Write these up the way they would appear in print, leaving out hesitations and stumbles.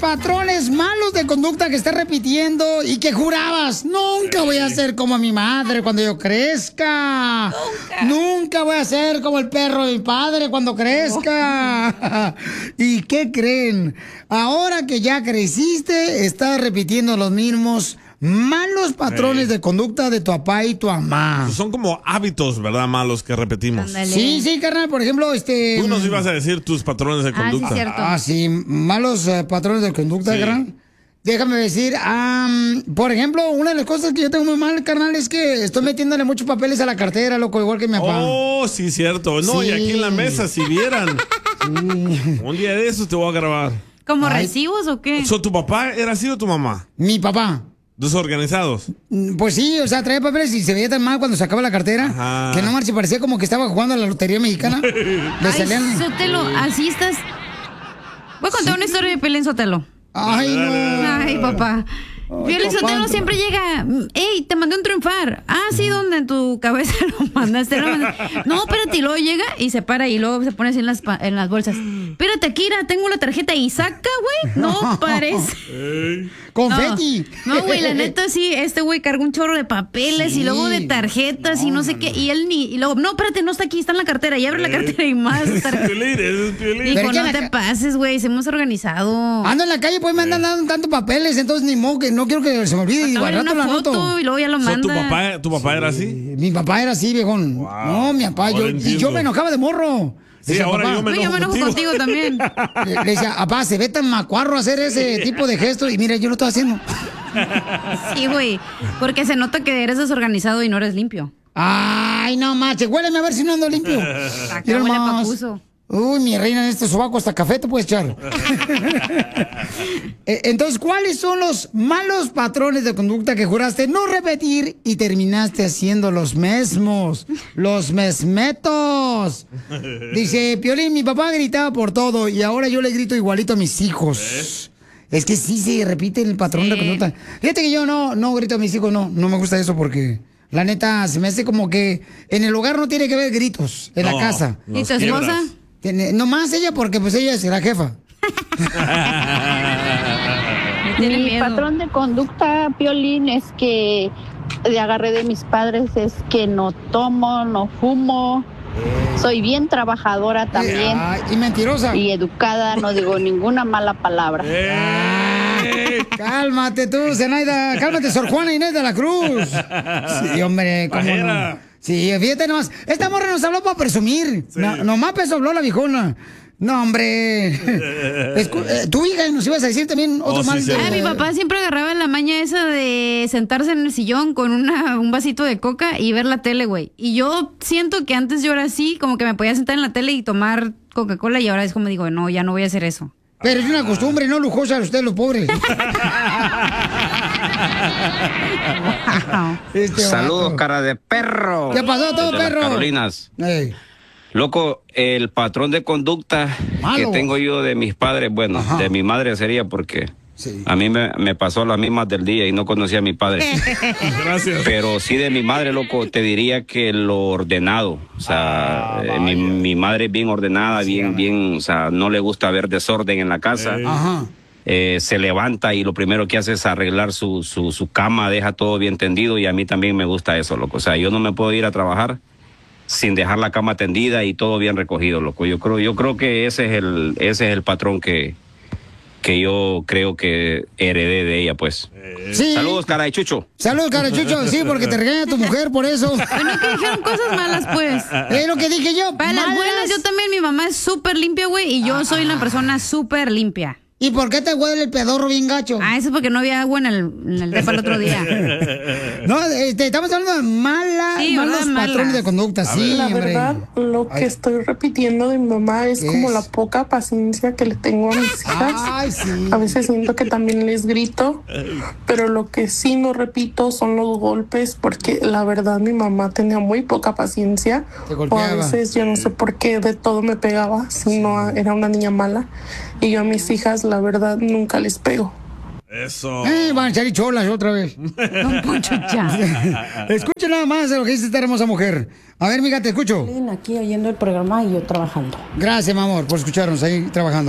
patrones malos de conducta que estás repitiendo y que jurabas, nunca voy a ser como mi madre cuando yo crezca? Nunca voy a ser como el perro de mi padre cuando crezca. ¿Y qué creen? Ahora que ya creciste, estás repitiendo los mismos malos patrones de conducta de tu papá y tu mamá. Son como hábitos, ¿verdad? Malos que repetimos. Sí, carnal, por ejemplo, Tú nos ibas a decir tus patrones de conducta. Sí, cierto. Sí, malos patrones de conducta, carnal. Déjame decir, por ejemplo, una de las cosas que yo tengo muy mal, carnal, es que estoy metiéndole muchos papeles a la cartera, loco, igual que mi papá. Oh, sí, cierto. No, Sí. y aquí en la mesa, si vieran. Un día de eso te voy a grabar. ¿Como recibos o qué? ¿Tu papá era así o tu mamá? Mi papá. ¿Desorganizados? Pues sí, o sea, traía papeles y se veía tan mal cuando sacaba la cartera. Ajá. Que no marche, parecía como que estaba jugando a la lotería mexicana. Ay, Sotelo, así estás. Voy a contar una historia de Piolín Sotelo. Ay, no. Ay, papá. Piolín papá. Sotelo siempre llega. Ey, te mandé un triunfar. Ah, sí, ¿dónde? En tu cabeza lo mandaste. No, espérate, y luego llega y se para y luego se pone así en las bolsas. Espérate, Akira, tengo la tarjeta y saca, güey. No parece. Confeti. No, güey, la neta sí, este güey cargó un chorro de papeles y luego de tarjetas y no sé qué. Y él y luego, no, espérate, no está aquí, está en la cartera. Y abre la cartera y más. Piolín, ese es Piolín. Dijo, no te pases, güey, hemos organizado. Ando en la calle, pues me andan dando tantos papeles, entonces ni modo que no quiero que se me olvide. Y al Tómale rato una la foto anoto. y luego ya lo manda. ¿Tu papá era así? Mi papá era así, viejón. No, mi papá, ahora y entiendo. yo me enojaba de morro. Sí, Decía, ahora papá, yo me enojo contigo también. Le decía, papá, se ve tan macuarro hacer ese tipo de gestos y mira, yo lo estoy haciendo. Sí, güey, porque se nota que eres desorganizado y no eres limpio. Ay, no manches, huéleme a ver si no ando limpio. Acá Mira huele a nomás. papuso. Uy, mi reina, en este sobaco hasta café te puedes echar. Entonces, ¿cuáles son los malos patrones de conducta que juraste no repetir y terminaste haciendo los mismos? Los mesmetos. Dice, Piolín, mi papá gritaba por todo y ahora yo le grito igualito a mis hijos. Es que sí se repite el patrón de conducta. Fíjate que yo no grito a mis hijos, no me gusta eso porque... La neta, se me hace como que en el hogar no tiene que haber gritos, en la casa. ¿Y tu esposa? Nomás ella, porque pues ella es la jefa. Mi patrón de conducta, Piolín, es que le agarré de mis padres, es que no tomo, no fumo. Soy bien trabajadora también. Y mentirosa. Y educada, no digo ninguna mala palabra. Cálmate tú, Zenaida. Cálmate, Sor Juana Inés de la Cruz. Sí, hombre, cómo no. Sí, fíjate nomás. Esta morra nos habló para presumir. Sí. Nomás peso habló la viejona. No, hombre. Tu hija nos ibas a decir también otro mal. Mi papá siempre agarraba la maña esa de sentarse en el sillón con un vasito de coca y ver la tele, güey. Y yo siento que antes yo era así, como que me podía sentar en la tele y tomar Coca-Cola y ahora es como digo, no, ya no voy a hacer eso. Pero es una costumbre, no lujosa de ustedes los pobres. Saludos, cara de perro. ¿Qué pasó, todo Desde las perro? Carolinas. Loco, el patrón de conducta que tengo yo de mis padres, bueno, de mi madre sería porque a mí me pasó las mismas del día y no conocía a mi padre. Gracias. Pero sí de mi madre, loco, te diría que lo ordenado. O sea, mi madre es bien ordenada, bien, o sea, no le gusta ver desorden en la casa. Ajá. Se levanta y lo primero que hace es arreglar su cama, deja todo bien tendido y a mí también me gusta eso, loco. O sea, yo no me puedo ir a trabajar sin dejar la cama tendida y todo bien recogido, loco. Yo creo que ese es el patrón que yo creo que heredé de ella, pues. Sí. Saludos, cara de chucho. Saludos, cara de chucho. Sí, porque te regaña tu mujer por eso. Bueno, que dijeron cosas malas, pues. Es lo que dije yo. Para las buenas, yo también, mi mamá es súper limpia, güey, y yo soy una persona súper limpia. ¿Y por qué te huele el pedorro bien gacho? Eso es porque no había agua en el depa el otro día. No, estamos hablando de malos patrones de conducta, sí, La hombre. verdad, lo que estoy repitiendo de mi mamá es como la poca paciencia que le tengo a mis hijas. Ay, sí. A veces siento que también les grito, pero lo que sí no repito son los golpes, porque la verdad mi mamá tenía muy poca paciencia. Te O a golpeaba. veces yo no sé por qué de todo me pegaba, si no era una niña mala. Y yo a mis hijas, la verdad, nunca les pego. Eso. Van a echar y cholas otra vez. Don Poncho, ya. Escucha nada más de lo que dice esta hermosa mujer. A ver, mija, te escucho. Aquí oyendo el programa y yo trabajando. Gracias, mi amor, por escucharnos ahí trabajando.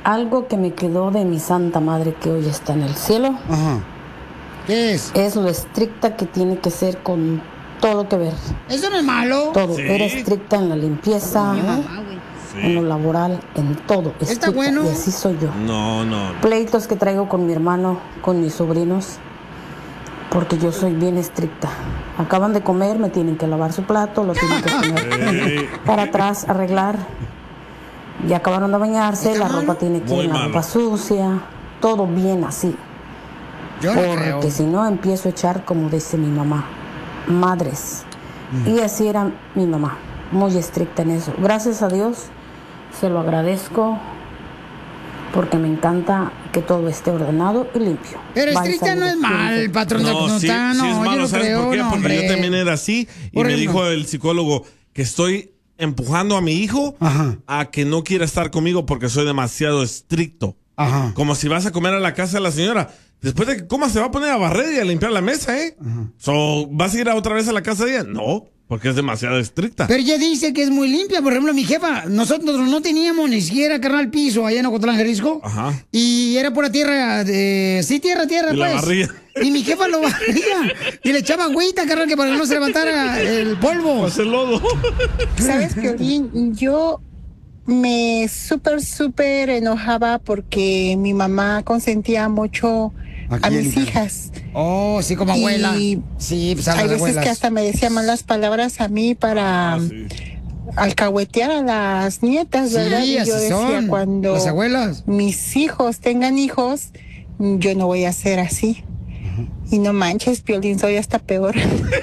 algo que me quedó de mi santa madre que hoy está en el cielo. Ajá. ¿Qué es? Es lo estricta que tiene que ser con todo que ver. Eso no es malo. Todo. Sí. Era estricta en la limpieza, en lo laboral, en todo. Está Estricta, bueno. y así soy yo. No. Pleitos que traigo con mi hermano, con mis sobrinos, porque yo soy bien estricta. Acaban de comer, me tienen que lavar su plato, lo tienen que poner para atrás, arreglar. Ya acabaron de bañarse, ¿Está la malo? ropa tiene que Muy ir en la malo. ropa sucia, todo bien así. Yo no creo. Porque si no empiezo a echar, como dice mi mamá, madres. Y así era mi mamá, muy estricta en eso. Gracias a Dios, se lo agradezco, porque me encanta que todo esté ordenado y limpio. Pero Bye, estricta no saludos, es mal, cuídense. patrón de No, sí, conducta. sí No, es yo malo, no ¿sabes creo, por qué? no, Porque hombre. yo también era así y Por me ejemplo. dijo el psicólogo que estoy empujando a mi hijo Ajá. a que no quiera estar conmigo porque soy demasiado estricto. Ajá. Como si vas a comer a la casa de la señora. Después de que comas se va a poner a barrer y a limpiar la mesa, ¿eh? So, ¿vas a ir otra vez a la casa de ella? No, porque es demasiado estricta. Pero ella dice que es muy limpia. Por ejemplo, mi jefa, nosotros no teníamos ni siquiera carnal piso allá en Ocotlán, Jalisco. Ajá. Y era pura tierra, sí, tierra, Y la pues. barría. Y mi jefa lo barría. Y le echaba agüita, carnal, que para que no se levantara el polvo. Pues el lodo. ¿Sabes, Piolín? Yo me súper enojaba porque mi mamá consentía mucho a quién, mis hija? hijas. Oh, sí, como abuela. Y Sí, pues a hay las veces abuelas. que hasta me decía malas palabras a mí para Sí. alcahuetear a las nietas, Sí, ¿verdad? Y yo así decía, son, cuando las abuelas. mis hijos tengan hijos, yo no voy a ser así. Y no manches, Piolín, soy hasta peor.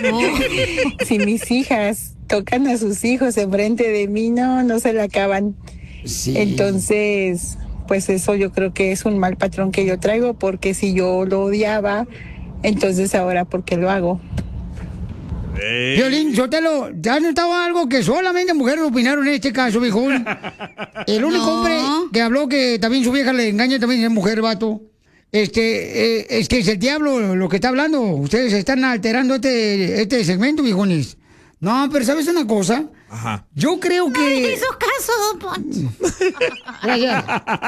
Si mis hijas tocan a sus hijos enfrente de mí, no se la acaban. Sí. Entonces, pues eso yo creo que es un mal patrón que yo traigo, porque si yo lo odiaba, entonces ahora, ¿por qué lo hago? Violín, yo ya notado algo que solamente mujeres opinaron en este caso, viejón. El único hombre que habló que también su vieja le engaña también es mujer, vato. Es que es el diablo lo que está hablando. Ustedes están alterando este segmento, viejones. No, pero ¿sabes una cosa? Ajá. Yo creo que... No hizo caso, don Poncho. Gracias.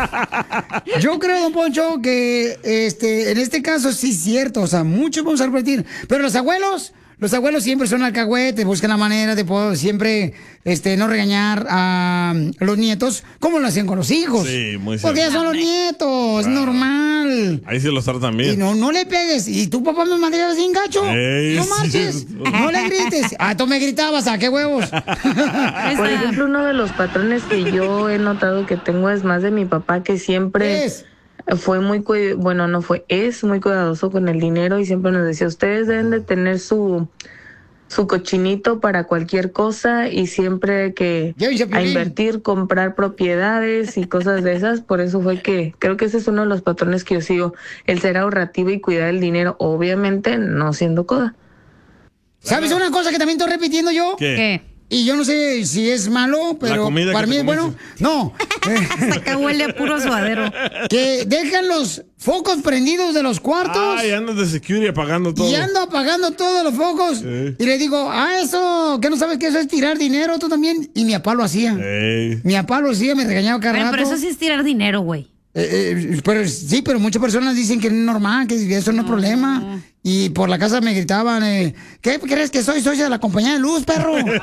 Yo creo, don Poncho, que en este caso sí es cierto. O sea, muchos vamos a repetir. Pero los abuelos siempre son alcahuetes, buscan la manera de poder siempre no regañar a los nietos como lo hacían con los hijos. Sí, muy Porque ya cierto. son los nietos, es normal. Ahí sí los tratan Y bien. no le pegues. ¿Y tu papá me mandaba sin gacho? Ey, No sí. marches. No le grites. Ah, tú me gritabas, ¿a qué huevos? Por ejemplo, uno de los patrones que yo he notado que tengo es más de mi papá, que siempre fue muy es muy cuidadoso con el dinero y siempre nos decía, ustedes deben de tener su cochinito para cualquier cosa y siempre que a invertir, comprar propiedades y cosas de esas. Por eso fue que creo que ese es uno de los patrones que yo sigo, el ser ahorrativo y cuidar el dinero, obviamente no siendo coda. ¿Sabes una cosa que también estoy repitiendo yo? ¿Qué? Y yo no sé si es malo, pero comida para que mí te es bueno. No. Acá huele a puro suadero. Que dejan los focos prendidos de los cuartos. Ay, andas de security apagando todo. Y ando apagando todos los focos. Sí. Y le digo, eso, que no sabes que eso es tirar dinero, tú también. Y mi papá lo hacía. Ey. Mi papá lo hacía, me regañaba cada Pero rato. eso sí es tirar dinero, güey. Pero sí, pero muchas personas dicen que es normal, que eso no es problema. Y por la casa me gritaban, ¿qué crees que soy socia de la compañía de luz, perro? El show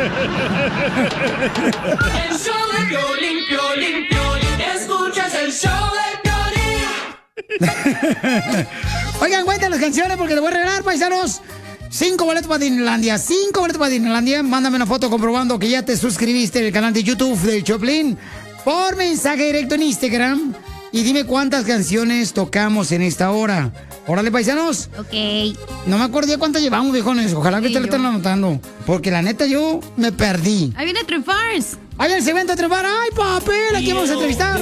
de Piolín, Piolín, Piolín. Escuchas el show de Piolín. Oigan, cuenten las canciones porque les voy a regalar, paisanos. 5 boletos para Disneylandia. 5 boletos para Disneylandia. Mándame una foto comprobando que ya te suscribiste en el canal de YouTube de Choplin por mensaje directo en Instagram. Y dime cuántas canciones tocamos en esta hora. Órale, paisanos. Ok. No me acordé cuántas llevamos, viejones. Ojalá que ustedes lo estén anotando. Porque la neta yo me perdí. Ahí viene Triunfars. Ahí en el segmento de Triunfar. ¡Ay, papel! Aquí vamos a entrevistar.